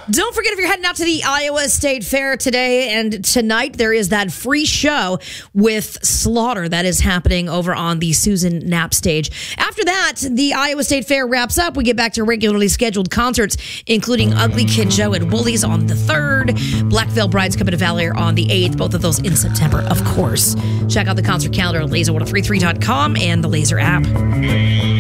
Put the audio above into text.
Don't forget, if you're heading out to the Iowa State Fair today and tonight, there is that free show with Slaughter that is happening over on the Susan Knapp stage. After that, the Iowa State Fair wraps up. We get back to regularly scheduled concerts, including Ugly Kid Joe and Woolies on the 3rd. Black Veil Bride's coming to Valier on the 8th. Both of those in September, of course. Check out the concert calendar at laser1033.com and the Laser app.